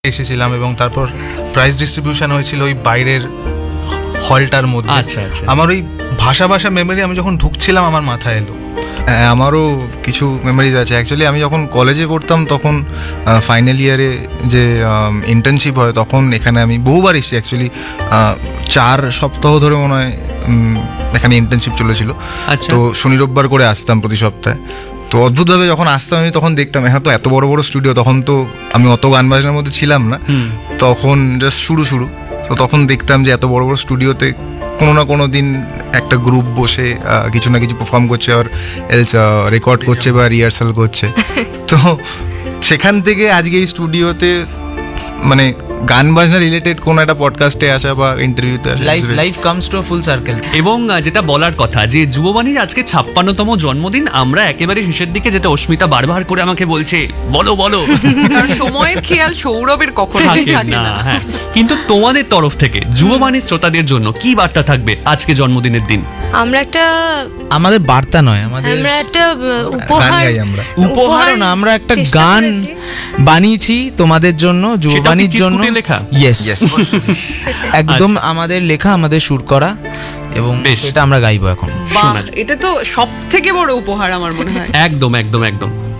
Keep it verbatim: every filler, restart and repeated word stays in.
এসেছিলাম এবং তারপর প্রাইজ ডিস্ট্রিবিউশন হয়েছিল ওই বাইরের হলটার মধ্যে। আচ্ছা আচ্ছা আমার ওই ভাষা ভাষা মেমোরি আমি যখন ঢুকছিলাম আমার মাথায় এলো। হ্যাঁ, আমারও কিছু মেমোরিজ আছে। অ্যাকচুয়ালি আমি যখন কলেজে পড়তাম তখন ফাইনাল ইয়ারে যে ইন্টার্নশিপ হয় তখন এখানে আমি বহুবার এসেছি। অ্যাকচুয়ালি চার সপ্তাহ ধরে মনে হয় এখানে ইন্টার্নশিপ চলেছিল। তো শনি রোববার করে আসতাম প্রতি সপ্তাহে। তো অদ্ভুতভাবে যখন আসতাম আমি তখন দেখতাম এখানে তো এত বড় বড় স্টুডিও, তখন তো আমি অত গান বাজনার মধ্যে ছিলাম না, তখন জাস্ট শুরু শুরু তো তখন দেখতাম যে এত বড় বড় স্টুডিওতে কোনো না কোনো দিন একটা গ্রুপ বসে কিছু না কিছু পারফর্ম করছে আর এলস রেকর্ড করছে বা রিহার্সাল করছে। তো সেখান থেকে আজকে এই স্টুডিওতে মানে গান বাজনা রিলেটেড কোন একটা পডকাস্টে আসা বা ইন্টারভিউতে আসা, life life comes to full circle. এবং যেটা বলার কথা যে যুববাণীর আজকে ছাপ্পান্নতম জন্মদিন, আমরা একেবারে শেষের দিকে, যেটা অস্মিতা বারবার করে আমাকে বলছে বলো বলো, কারণ সময়ের খেয়াল সৌরভের কখনো থাকে না। হ্যাঁ, কিন্তু তোমাদের তরফ থেকে যুববাণীর শ্রোতাদের জন্য কি বার্তা থাকবে আজকে জন্মদিনের দিন? আমরা একটা আমাদের বার্তা নয়, আমাদের আমরা একটা উপহার আমরা উপহারও না, আমরা একটা গান বানিয়েছি তোমাদের জন্য, যুববাণীর জন্য লেখা। ইয়েস, একদম আমাদের লেখা, আমাদের সুর করা, এবং সেটা আমরা গাইবো এখন। বাহ, এটা তো সব থেকে বড় উপহার আমার মনে হয়। একদম একদম একদম